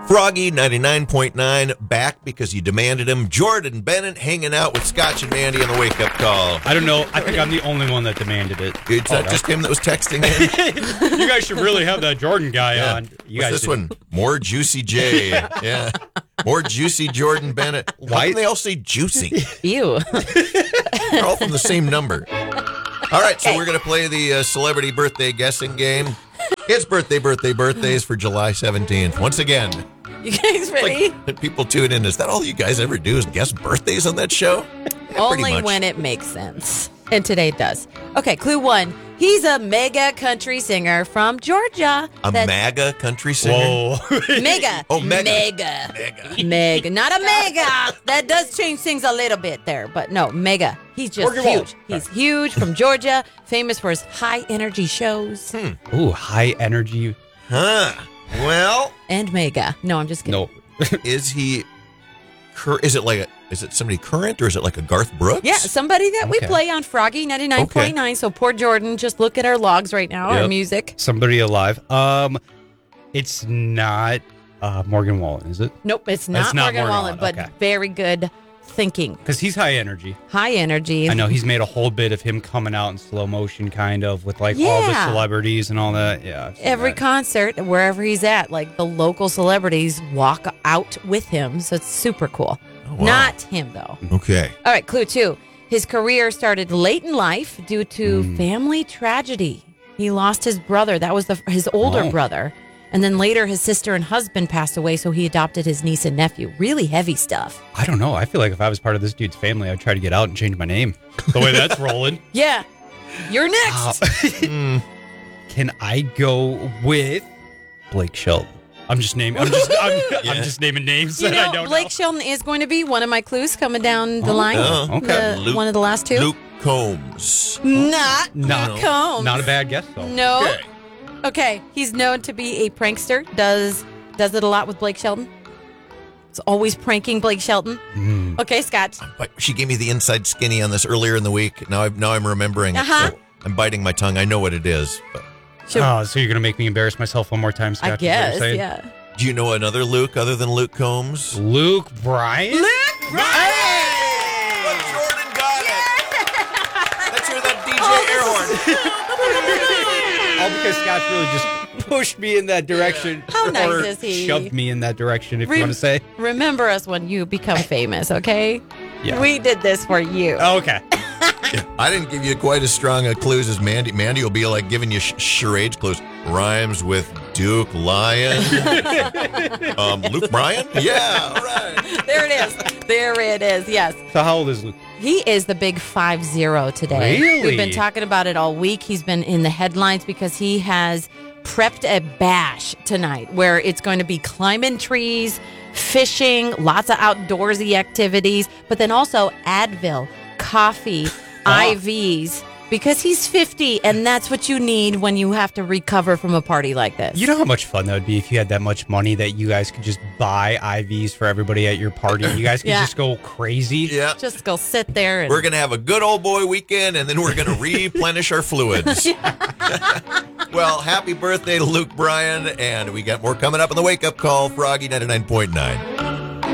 Froggy 99.9 back because you demanded him. Jordan Bennett hanging out with Scotch and Mandy on the wake-up call. I don't know. I think I'm the only one that demanded it. It's not just him that was texting in. You guys should really have that Jordan guy on. You guys this one? More Juicy J. Yeah. More Juicy Jordan Bennett. Why do they all say juicy? Ew. They're all from the same number. All right, so we're going to play the celebrity birthday guessing game. It's birthdays for July 17th. Once again. You guys ready? Like, people tune in. Is that all you guys ever do is guess birthdays on that show? Yeah, only when it makes sense. And today it does. Okay, clue 1. He's a mega country singer from Georgia. MAGA country singer? Whoa. Mega. Oh, mega. Mega. Not a mega. That does change things a little bit there, but no, mega. He's just huge. He's huge from Georgia, famous for his high energy shows. Ooh, high energy. Huh. Well. And mega. No, I'm just kidding. No. Is it somebody current or is it like a Garth Brooks? Yeah, somebody that we play on Froggy 99.9. Okay. So poor Jordan, just look at our logs right now, our music. Somebody alive. It's not Morgan Wallen, is it? Nope, it's not Morgan Wallen, but very good thinking. Because he's high energy. High energy. I know, he's made a whole bit of him coming out in slow motion, kind of, with like all the celebrities and all that. Yeah. Every concert, wherever he's at, like the local celebrities walk out with him. So it's super cool. Oh, wow. Not him, though. Okay. All right, clue 2. His career started late in life due to family tragedy. He lost his brother. That was his older brother. And then later, his sister and husband passed away, so he adopted his niece and nephew. Really heavy stuff. I don't know. I feel like if I was part of this dude's family, I'd try to get out and change my name. The way that's rolling. Yeah. You're next. Can I go with Blake Shelton? I'm just naming names that I don't Blake know. Shelton is going to be one of my clues coming down the line. Okay. One of the last 2. Luke Combs. Not Combs. Not a bad guess, though. No. Okay. He's known to be a prankster. Does it a lot with Blake Shelton. It's always pranking Blake Shelton. Okay, Scott. She gave me the inside skinny on this earlier in the week. Now I'm remembering. So I'm biting my tongue. I know what it is. But. So you're going to make me embarrass myself one more time, Scott? I guess, yeah. Do you know another Luke other than Luke Combs? Luke Bryan? Luke Bryan! Hey! Well, Jordan got it. Let's hear that DJ air horn. All because Scott really just pushed me in that direction. How nice is he? Shoved me in that direction, if you want to say. Remember us when you become famous, okay? Yeah. We did this for you. Okay. Yeah, I didn't give you quite as strong a clues as Mandy. Mandy will be like giving you charades clues. Rhymes with Duke Lion. Luke Bryan? Yeah, all right. There it is, yes. So how old is Luke? He is the big 5-0 today. Really? We've been talking about it all week. He's been in the headlines because he has prepped a bash tonight where it's going to be climbing trees, fishing, lots of outdoorsy activities, but then also Advil, coffee, IVs, because he's 50, and that's what you need when you have to recover from a party like this. You know how much fun that would be if you had that much money that you guys could just buy IVs for everybody at your party. You guys could just go crazy. Yeah. Just go sit there. We're going to have a good old boy weekend, and then we're going to replenish our fluids. Well, happy birthday to Luke Bryan, and we got more coming up on the Wake Up Call, Froggy 99.9.